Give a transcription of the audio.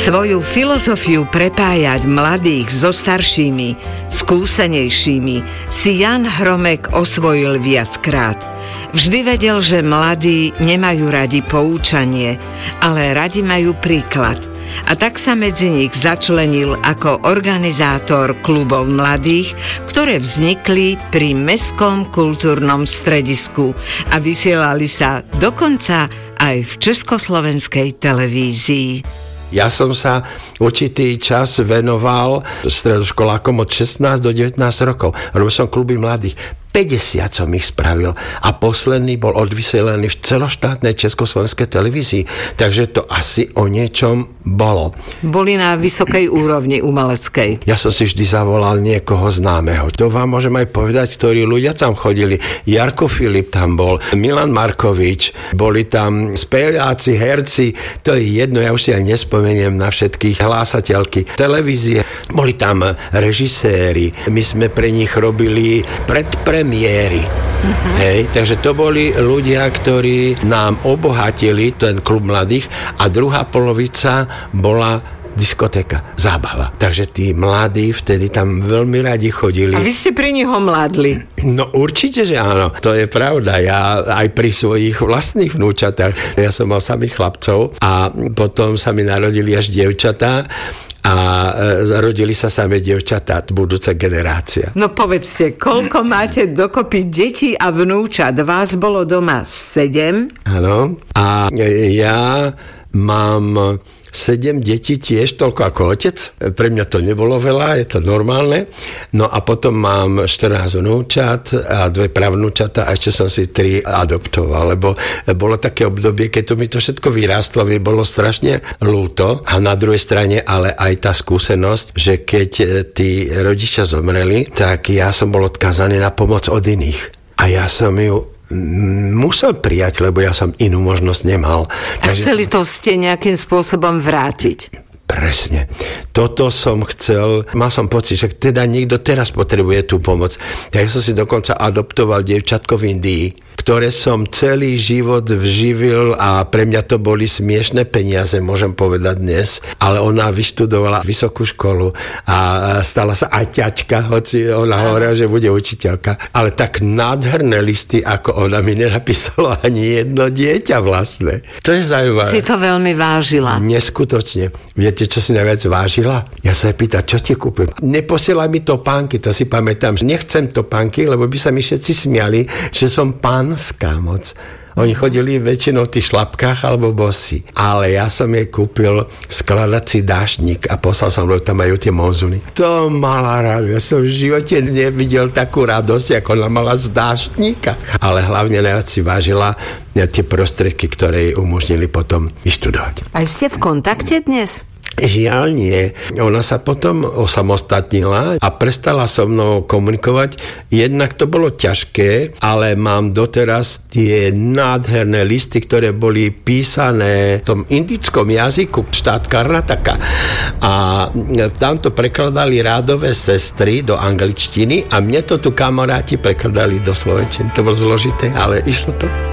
Svoju filozofiu prepájať mladých so staršími, skúsenejšími si Jan Hromek osvojil viackrát. Vždy vedel, že mladí nemajú radi poučanie, ale radi majú príklad. A tak sa medzi nich začlenil ako organizátor klubov mladých, ktoré vznikli pri Mestskom kultúrnom stredisku a vysielali sa dokonca aj v československej televízii. Ja som sa určitý čas venoval stredoškolákom od 16 do 19 rokov. Robil som kluby mladých. 50 som ich spravil a posledný bol odvysielaný v celoštátnej československej televízii. Takže to asi o niečom bolo. Boli na vysokej úrovni umeleckej. Ja som si vždy zavolal niekoho známeho. To vám môžem aj povedať, ktorí ľudia tam chodili. Jarko Filip tam bol, Milan Markovič, boli tam speváci, herci, to je jedno, ja už si aj nespomeniem na všetkých, hlásateľky, televízie. Boli tam režiséri, my sme pre nich robili predpremiéry. Hej, takže to boli ľudia, ktorí nám obohatili ten klub mladých a druhá polovica bola diskotéka, zábava. Takže tí mladí vtedy tam veľmi radi chodili. A vy ste pri nich omládli? No určite, že áno. To je pravda. Ja aj pri svojich vlastných vnúčatách. Ja som mal samých chlapcov a potom sa mi narodili až dievčatá a rodili sa samé dievčatá, budúca generácia. No povedzte, koľko máte dokopy detí a vnúčat? Vás bolo doma 7? Áno. A ja mám 7 detí tiež, toľko ako otec. Pre mňa to nebolo veľa, je to normálne. No a potom mám 14 vnúčat a 2 pravnúčata a ešte som si 3 adoptoval, lebo bolo také obdobie, keď to mi to všetko vyrástlo, mi bolo strašne ľúto a na druhej strane ale aj tá skúsenosť, že keď tí rodičia zomreli, tak ja som bol odkázaný na pomoc od iných. A ja som ju musel prijať, lebo ja som inú možnosť nemal. A chceli to ste nejakým spôsobom vrátiť? Presne. Toto som chcel, mal som pocit, že teda niekto teraz potrebuje tú pomoc. Tak ja som si dokonca adoptoval dievčatko v Indii, ktoré som celý život vživil a pre mňa to boli smiešné peniaze, môžem povedať dnes, ale ona vyštudovala vysokú školu a stala sa aj ťačka, hoci ona hovorila, že bude učiteľka. Ale tak nádherné listy, ako ona mi nenapísalo ani jedno dieťa vlastné. To je zaujímavé. Si to veľmi vážila. Neskutočne. Viete, čo si najviac vážila? Ja sa jej pýtam, čo ti kúpim? Neposielaj mi topánky, to si pamätám. Nechcem topánky, lebo by sa mi všetci smiali, že som pánská moc. Oni chodili väčšinou v tých šlapkách alebo bosí. Ale ja som jej kúpil skladací dážnik a poslal som, lebo tam majú tie monzuny. To mala rád. Ja som v živote nevidel takú radosť, ako ona mala z dáždnika. Ale hlavne najviac si vážila tie prostriedky, ktoré jej umožnili potom vyštudovať. A ste v kontakte dnes? Žiaľ nie. Ona sa potom osamostatnila a prestala so mnou komunikovať. Jednak to bolo ťažké, ale mám doteraz tie nádherné listy, ktoré boli písané v tom indickom jazyku, štát Karnataka. A tam to prekladali rádové sestry do angličtiny a mne to tu kamaráti prekladali do slovenčiny. To bolo zložité, ale išlo to.